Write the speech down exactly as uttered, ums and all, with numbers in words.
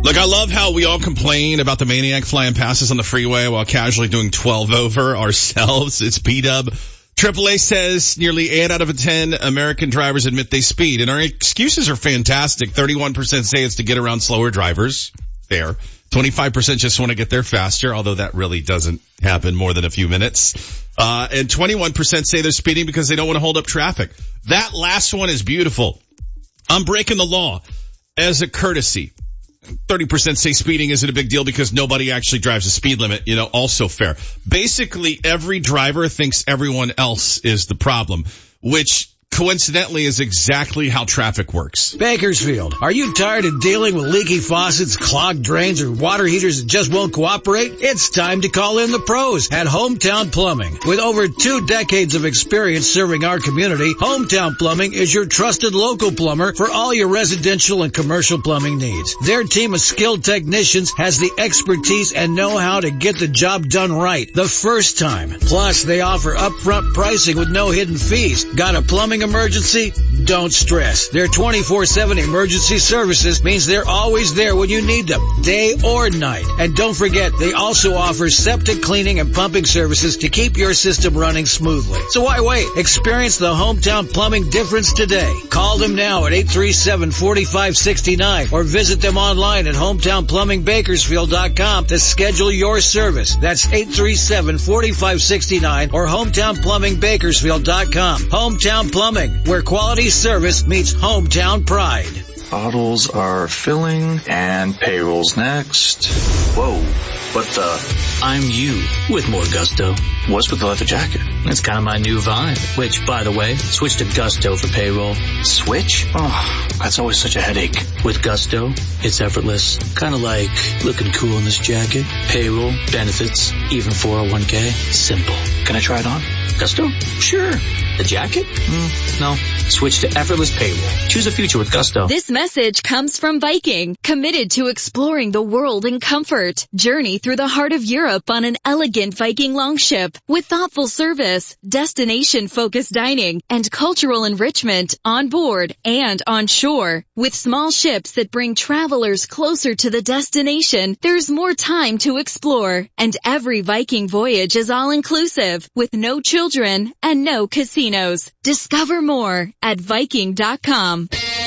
Look, I love how we all complain about the maniac flying past us on the freeway while casually doing twelve over ourselves. It's B-Dub. triple A says nearly eight out of ten American drivers admit they speed, and our excuses are fantastic. thirty-one percent say it's to get around slower drivers. Fair. twenty-five percent just want to get there faster, although that really doesn't happen more than a few minutes. Uh, and twenty-one percent say they're speeding because they don't want to hold up traffic. That last one is beautiful. I'm breaking the law as a courtesy. thirty percent say speeding isn't a big deal because nobody actually drives the speed limit, you know, also fair. Basically, every driver thinks everyone else is the problem, which coincidentally is exactly how traffic works. Bakersfield, are you tired of dealing with leaky faucets, clogged drains, or water heaters that just won't cooperate? It's time to call in the pros at Hometown Plumbing. With over two decades of experience serving our community, Hometown Plumbing is your trusted local plumber for all your residential and commercial plumbing needs. Their team of skilled technicians has the expertise and know-how to get the job done right the first time. Plus, they offer upfront pricing with no hidden fees. Got a plumbing emergency? Don't stress. Their twenty-four seven emergency services means they're always there when you need them, day or night. And don't forget, they also offer septic cleaning and pumping services to keep your system running smoothly. So why wait? Experience the Hometown Plumbing difference today. Call them now at eight three seven, four five six nine or visit them online at hometown plumbing bakersfield dot com to schedule your service. That's eight three seven, four five six nine or hometown plumbing bakersfield dot com. Hometown Plumbing, where quality service meets hometown pride. Bottles are filling and payroll's next. Whoa, what the? I'm you with more gusto. What's with the leather jacket? It's kind of my new vibe. Which, by the way, switch to Gusto for payroll. Switch? Oh, that's always such a headache. With Gusto, it's effortless. Kind of like looking cool in this jacket. Payroll, benefits, even four oh one k. Simple. Can I try it on? Gusto? Sure. The jacket? Mm, no. Switch to effortless payroll. Choose a future with Gusto. This message comes from Viking, committed to exploring the world in comfort. Journey through the heart of Europe on an elegant Viking longship with thoughtful service, destination-focused dining, and cultural enrichment on board and on shore. With small ships that bring travelers closer to the destination, there's more time to explore. And every Viking voyage is all-inclusive with no children and no casinos. Discover more at Viking dot com.